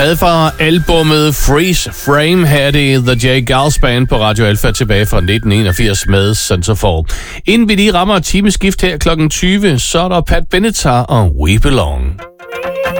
Taget fra albummet Freeze Frame, her er det The J. Geils Band på Radio Alpha tilbage fra 1981 med Centerfall. Inden vi lige rammer timeskift her kl. 20, så er der Pat Benatar og We Belong.